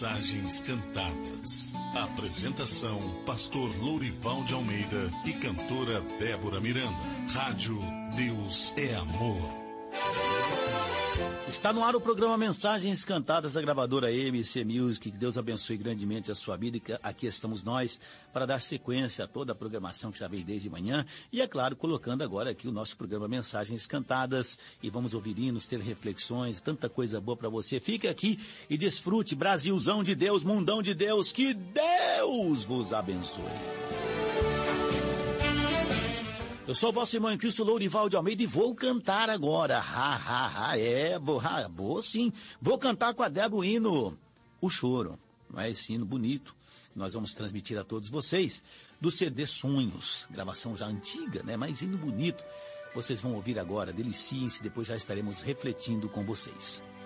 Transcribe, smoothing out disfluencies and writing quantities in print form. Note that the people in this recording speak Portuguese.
Mensagens cantadas. Apresentação: Pastor Lourival de Almeida e cantora Débora Miranda. Rádio Deus é Amor. Está no ar o programa Mensagens Cantadas da gravadora MC Music. Que Deus abençoe grandemente a sua vida. E aqui estamos nós para dar sequência a toda a programação que já veio desde manhã. E é claro, colocando agora aqui o nosso programa Mensagens Cantadas. E vamos ouvir hinos, ter reflexões, tanta coisa boa para você. Fique aqui e desfrute. Brasilzão de Deus, mundão de Deus. Que Deus vos abençoe. Eu sou o vosso irmão em Cristo, Lourival de Almeida, e vou cantar agora. Vou sim. Vou cantar com a Débora o hino O Choro. Não é esse hino bonito que nós vamos transmitir a todos vocês do CD Sonhos. Gravação já antiga, né? Mas hino bonito. Vocês vão ouvir agora, deliciem-se, depois já estaremos refletindo com vocês.